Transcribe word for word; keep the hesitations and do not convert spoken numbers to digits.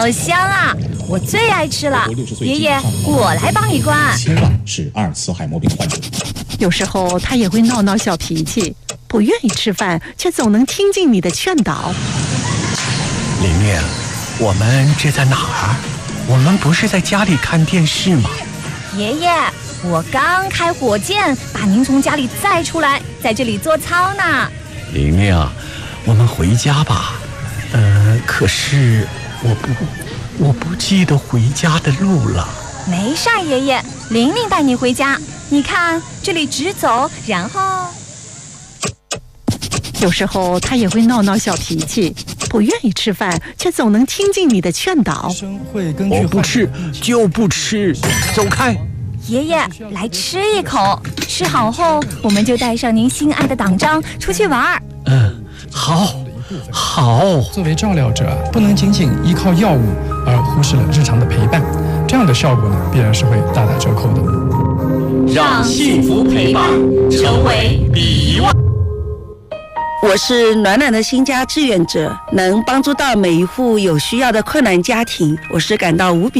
好香啊！我最爱吃了。爷爷，我来帮你关。 千万是阿尔茨海默病患者。 有时候他也会闹闹小脾气，不愿意吃饭，却总能听进你的劝导。 玲玲，我们这在哪儿？我们不是在家里看电视吗？ 爷爷，我刚开火箭把您从家里载出来，在这里做操呢。 玲玲，我们回家吧。呃，可是我不，我不记得回家的路了。 没事儿，爷爷，玲玲带你回家。你看，这里直走，然后…… 有时候他也会闹闹小脾气，不愿意吃饭，却总能听进你的劝导。 我不吃就不吃，走开！ 爷爷，来吃一口，吃好后我们就带上您心爱的党章出去玩。 嗯，好，好。 作为照料者，不能仅仅依靠药物而忽视了日常的陪伴，这样的效果呢，必然是会大打折扣的。 让幸福陪伴成为第一位。 我是暖暖的新家志愿者，能帮助到每一户有需要的困难家庭，我是感到无比